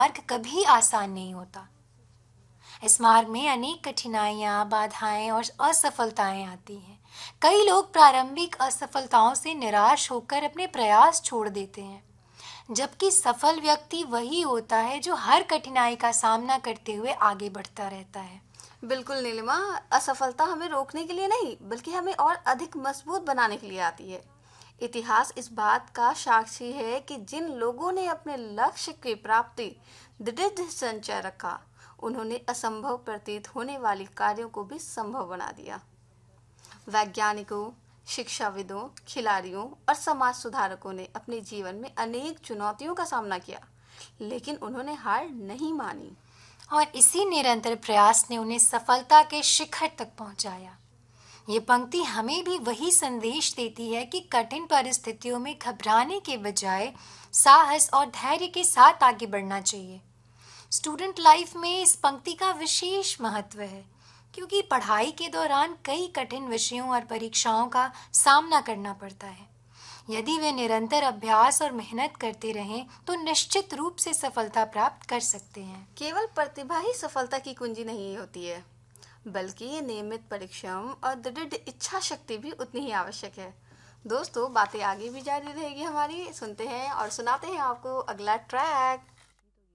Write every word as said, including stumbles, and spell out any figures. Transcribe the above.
मार्ग कभी आसान नहीं होता। इस मार्ग में अनेक कठिनाइयां, बाधाएं और असफलताएं आती हैं। कई लोग प्रारंभिक असफलताओं से निराश होकर अपने प्रयास छोड़ देते हैं, जबकि सफल व्यक्ति वही होता है जो हर कठिनाई का सामना करते हुए आगे बढ़ता रहता है। बिल्कुल नीलिमा, असफलता हमें रोकने के लिए नहीं बल्कि हमें और अधिक मजबूत बनाने के लिए आती है। इतिहास इस बात का साक्षी है कि जिन लोगों ने अपने लक्ष्य की प्राप्ति दृढ़ संचय रखा, उन्होंने असंभव प्रतीत होने वाली कार्यों को भी संभव बना दिया। वैज्ञानिकों, शिक्षाविदों, खिलाड़ियों और समाज सुधारकों ने अपने जीवन में अनेक चुनौतियों का सामना किया, लेकिन उन्होंने हार नहीं मानी। और इसी निरंतर प्रयास ने उन्हें सफलता के शिखर तक पहुंचाया। ये पंक्ति हमें भी वही संदेश देती है कि कठिन परिस्थितियों में घबराने के बजाय साहस और धैर्य के साथ आगे बढ़ना चाहिए। स्टूडेंट लाइफ में इस पंक्ति का विशेष महत्व है, क्योंकि पढ़ाई के दौरान कई कठिन विषयों और परीक्षाओं का सामना करना पड़ता है। यदि वे निरंतर अभ्यास और मेहनत करते रहें तो निश्चित रूप से सफलता प्राप्त कर सकते हैं। केवल प्रतिभा ही सफलता की कुंजी नहीं होती है, बल्कि नियमित परिश्रम और दृढ़ इच्छा शक्ति भी उतनी ही आवश्यक है। दोस्तों, बातें आगे भी जारी रहेगी हमारी। सुनते हैं और सुनाते हैं आपको अगला ट्रैक।